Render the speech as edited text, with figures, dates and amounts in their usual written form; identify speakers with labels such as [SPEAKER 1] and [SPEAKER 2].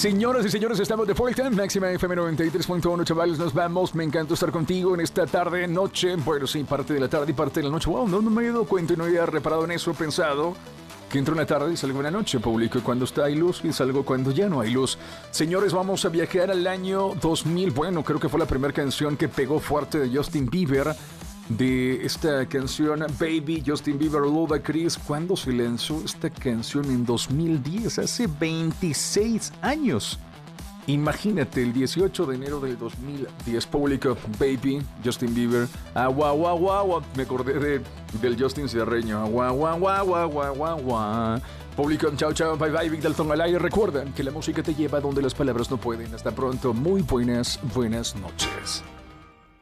[SPEAKER 1] Señoras y señores, estamos de vuelta en Máxima FM 93.1, chavales, nos vamos. Me encanta estar contigo en esta tarde, noche. Bueno, sí, parte de la tarde y parte de la noche. Wow, no me he dado cuenta y no había reparado en eso. He pensado que entro en la tarde y salgo en la noche. Publico cuando está hay luz y salgo cuando ya no hay luz. Señores, vamos a viajar al año 2000. Bueno, creo que fue la primera canción que pegó fuerte de Justin Bieber. De esta canción Baby, Justin Bieber, Ludacris. ¿Cuándo se lanzó esta canción? En 2010, hace 26 años. Imagínate, el 18 de enero del 2010 publicó Baby, Justin Bieber. Agua, agua, agua, agua. Me acordé del Justin Ciarreño. Agua, agua, agua, agua, agua, agua, agua. Publicó chao, chao, bye, bye, Big Dalton al aire. Recuerdan que la música te lleva donde las palabras no pueden. Hasta pronto, muy buenas noches.